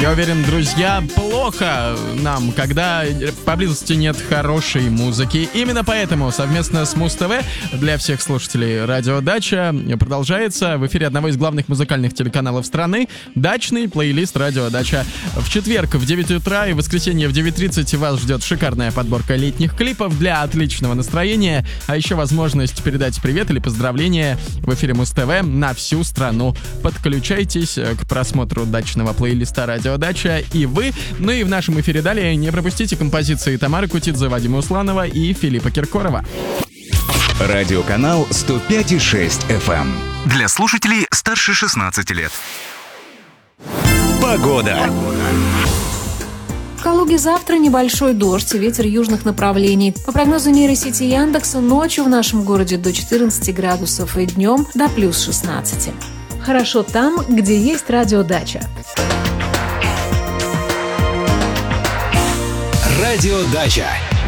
Я уверен, друзья, плохо нам, когда поблизости нет хорошей музыки. Именно поэтому совместно с Муз-ТВ для всех слушателей «Радио Дача» продолжается в эфире одного из главных музыкальных телеканалов страны дачный плейлист «Радио Дача». В четверг в 9 утра и в воскресенье в 9:30 вас ждет шикарная подборка летних клипов для отличного настроения, а еще возможность передать привет или поздравления в эфире Муз-ТВ на всю страну. Подключайтесь к просмотру дачного плейлиста «Радио Дача» и вы. Ну и в нашем эфире далее не пропустите композиции Тамары Кутидзе, Вадима Усланова и Филиппа Киркорова. Радиоканал 105,6 FM. Для слушателей старше 16 лет. Погода. В Калуге завтра небольшой дождь и ветер южных направлений. По прогнозу нейросети Яндекса, ночью в нашем городе до 14 градусов и днем до плюс 16. Хорошо там, где есть Радио Дача. Радио Дача.